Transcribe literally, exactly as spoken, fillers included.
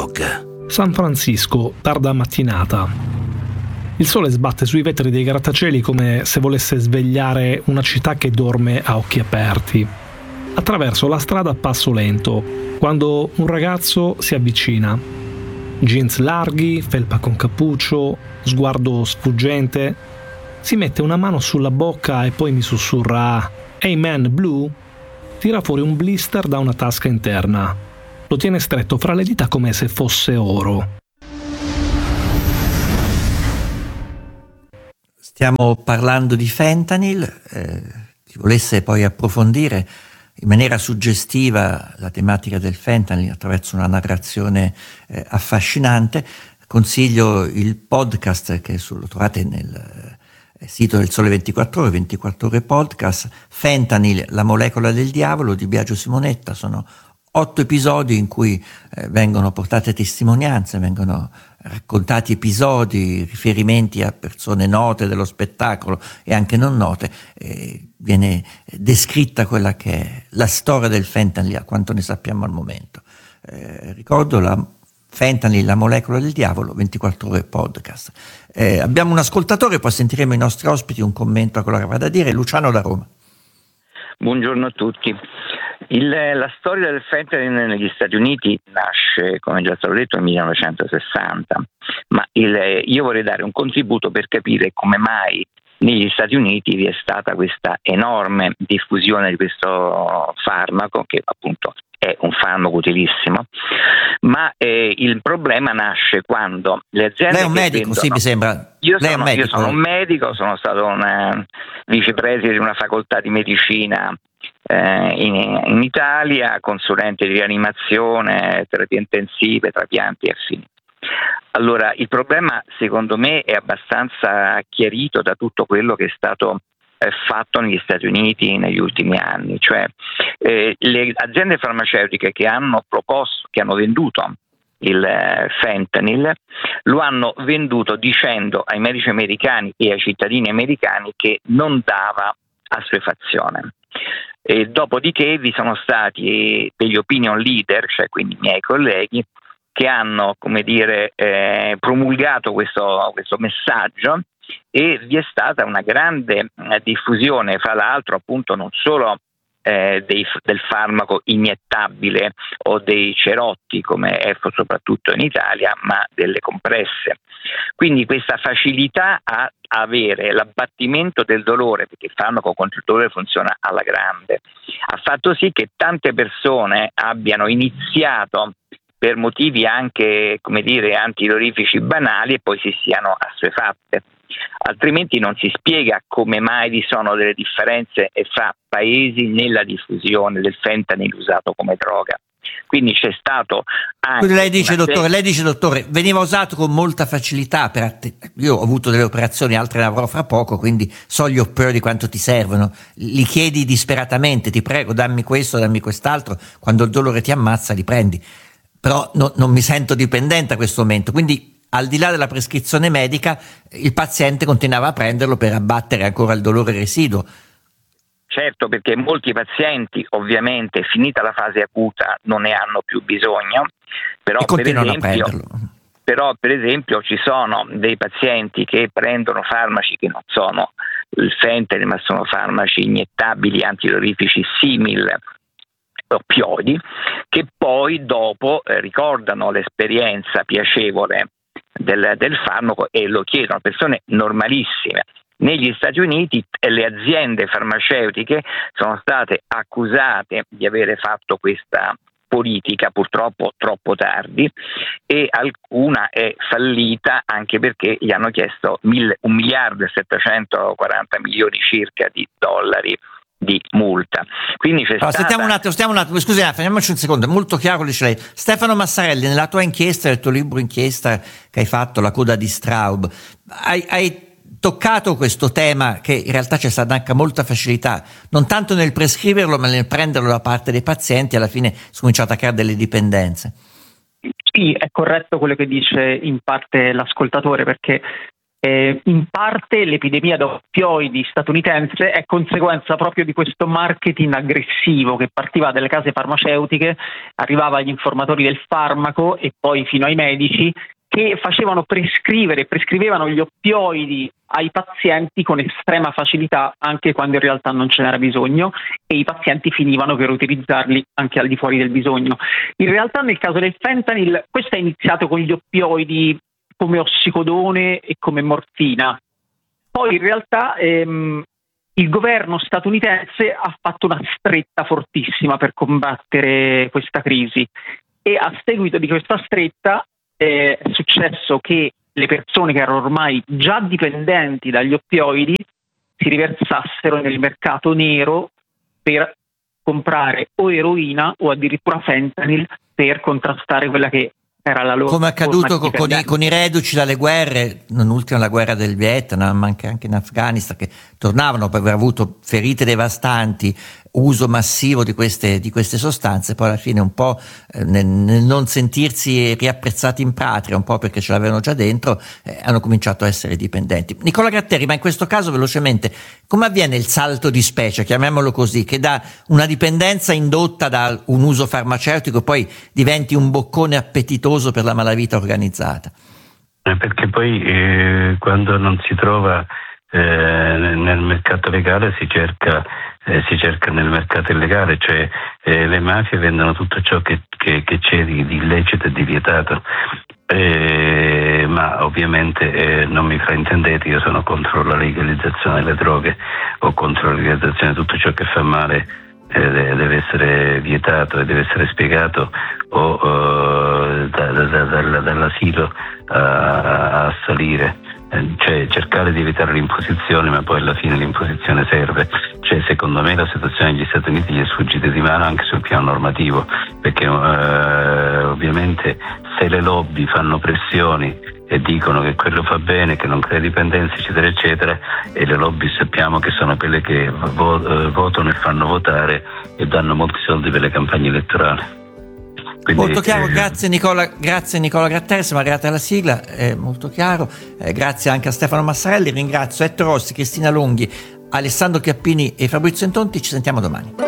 drog. San Francisco, tarda mattinata. Il sole sbatte sui vetri dei grattacieli come se volesse svegliare una città che dorme a occhi aperti. Attraverso la strada a passo lento, quando un ragazzo si avvicina. Jeans larghi, felpa con cappuccio, sguardo sfuggente. Si mette una mano sulla bocca e poi mi sussurra «Hey man, Blue?» Tira fuori un blister da una tasca interna. Lo tiene stretto fra le dita come se fosse oro. Stiamo parlando di fentanyl. Eh, chi volesse poi approfondire in maniera suggestiva la tematica del fentanyl attraverso una narrazione eh, affascinante, consiglio il podcast che lo trovate nel eh, sito del Sole ventiquattro Ore, ventiquattro Ore Podcast, Fentanyl, la molecola del diavolo di Biagio Simonetta. Sono otto episodi in cui eh, vengono portate testimonianze, vengono raccontati episodi, riferimenti a persone note dello spettacolo e anche non note. Eh, viene descritta quella che è la storia del fentanyl, a quanto ne sappiamo al momento. Eh, ricordo la Fentanyl, la molecola del diavolo, ventiquattro Ore Podcast. Eh, abbiamo un ascoltatore, poi sentiremo i nostri ospiti un commento a quello che va da dire. Luciano da Roma. Buongiorno a tutti. Il, la storia del fentanyl negli Stati Uniti nasce, come già stato detto, nel millenovecentosessanta, ma il, io vorrei dare un contributo per capire come mai negli Stati Uniti vi è stata questa enorme diffusione di questo farmaco, che appunto è un farmaco utilissimo, ma eh, il problema nasce quando le aziende... Lei è un medico, vendono, sì, mi sembra. Io Lei sono, è un medico. io sono un medico, sono stato un vicepresidente di una facoltà di medicina eh, in, in Italia, consulente di rianimazione, terapie intensive, trapianti e affini. Allora, il problema secondo me è abbastanza chiarito da tutto quello che è stato eh, fatto negli Stati Uniti negli ultimi anni, cioè eh, le aziende farmaceutiche che hanno proposto, che hanno venduto il eh, fentanyl, lo hanno venduto dicendo ai medici americani e ai cittadini americani che non dava assuefazione. E dopodiché vi sono stati degli opinion leader, cioè quindi i miei colleghi, che hanno, come dire, eh, promulgato questo, questo messaggio, e vi è stata una grande eh, diffusione, fra l'altro appunto non solo eh, dei, del farmaco iniettabile o dei cerotti, come è soprattutto in Italia, ma delle compresse. Quindi questa facilità a avere l'abbattimento del dolore, perché il farmaco contro il dolore funziona alla grande, ha fatto sì che tante persone abbiano iniziato per motivi anche, come dire, antidolorifici banali e poi si siano assuefatte. Altrimenti non si spiega come mai vi sono delle differenze fra paesi nella diffusione del fentanyl usato come droga. Quindi c'è stato anche... Quindi lei dice, una... dottore, lei dice, dottore, veniva usato con molta facilità. Per att- Io ho avuto delle operazioni, altre ne avrò fra poco, quindi so gli operatori quanto ti servono. Li chiedi disperatamente, ti prego, dammi questo, dammi quest'altro. Quando il dolore ti ammazza, li prendi. Però no, non mi sento dipendente a questo momento, quindi al di là della prescrizione medica il paziente continuava a prenderlo per abbattere ancora il dolore residuo. Certo, perché molti pazienti ovviamente finita la fase acuta non ne hanno più bisogno, però e continuano per esempio, a prenderlo. Però per esempio ci sono dei pazienti che prendono farmaci che non sono il fentanyl, ma sono farmaci iniettabili antidolorifici simil oppioidi, che poi dopo eh, ricordano l'esperienza piacevole del, del farmaco e lo chiedono, persone normalissime. Negli Stati Uniti le aziende farmaceutiche sono state accusate di avere fatto questa politica, purtroppo troppo tardi, e alcuna è fallita anche perché gli hanno chiesto mille, un miliardo e settecentoquaranta milioni circa di dollari di multa. Quindi c'è allora, stata... sentiamo un attimo, stiamo un attimo, scusi, fermiamoci un secondo, è molto chiaro, dice lei. Stefano Massarelli, nella tua inchiesta, nel tuo libro inchiesta che hai fatto, La coda di Straub, hai, hai toccato questo tema che in realtà c'è stata anche molta facilità, non tanto nel prescriverlo ma nel prenderlo da parte dei pazienti, alla fine si è cominciato a creare delle dipendenze. Sì, è corretto quello che dice in parte l'ascoltatore, perché Eh, in parte l'epidemia da oppioidi statunitense è conseguenza proprio di questo marketing aggressivo che partiva dalle case farmaceutiche, arrivava agli informatori del farmaco e poi fino ai medici, che facevano prescrivere, prescrivevano gli oppioidi ai pazienti con estrema facilità anche quando in realtà non ce n'era bisogno, e i pazienti finivano per utilizzarli anche al di fuori del bisogno. In realtà nel caso del fentanyl questo è iniziato con gli oppioidi come ossicodone e come morfina. Poi in realtà ehm, il governo statunitense ha fatto una stretta fortissima per combattere questa crisi, e a seguito di questa stretta è successo che le persone che erano ormai già dipendenti dagli oppioidi si riversassero nel mercato nero per comprare o eroina o addirittura fentanyl per contrastare quella che era la loro, come è accaduto con, con, i, con i reduci dalle guerre, non ultima la guerra del Vietnam, ma anche, anche in Afghanistan, che tornavano per aver avuto ferite devastanti, uso massivo di queste, di queste sostanze, poi alla fine un po' eh, nel, nel non sentirsi riapprezzati in patria, un po' perché ce l'avevano già dentro, eh, hanno cominciato a essere dipendenti. Nicola Gratteri, ma in questo caso velocemente, come avviene il salto di specie, chiamiamolo così, che da una dipendenza indotta da un uso farmaceutico poi diventi un boccone appetitoso per la malavita organizzata? Eh, perché poi eh, quando non si trova eh, nel mercato legale si cerca Eh, si cerca nel mercato illegale, cioè eh, le mafie vendono tutto ciò che, che, che c'è di, di illecito e di vietato, eh, ma ovviamente eh, non mi fraintendete, io sono contro la legalizzazione delle droghe o contro la legalizzazione di tutto ciò che fa male, eh, deve essere vietato e deve essere spiegato o uh, da, da, da, da, dall'asilo a, a salire. Cioè cercare di evitare l'imposizione, ma poi alla fine l'imposizione serve. Cioè secondo me la situazione negli Stati Uniti gli è sfuggita di mano anche sul piano normativo, perché eh, ovviamente se le lobby fanno pressioni e dicono che quello fa bene, che non crea dipendenza, eccetera eccetera, e le lobby sappiamo che sono quelle che vo- votano e fanno votare e danno molti soldi per le campagne elettorali. Quindi, molto chiaro, eh, grazie Nicola, grazie Nicola Gratteri, siamo arrivati alla sigla, è molto chiaro, eh, grazie anche a Stefano Massarelli, ringrazio Ettore Rossi, Cristina Lunghi, Alessandro Chiappini e Fabrizio Intonti, ci sentiamo domani.